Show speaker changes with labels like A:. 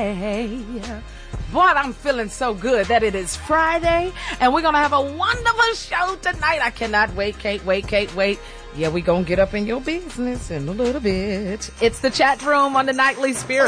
A: Friday. But I'm feeling so good that it is Friday, and we're going to have a wonderful show tonight. I cannot wait, can't wait. Yeah, we're going to get up in your business in a little bit. It's the chat room on the Nightly Spirit.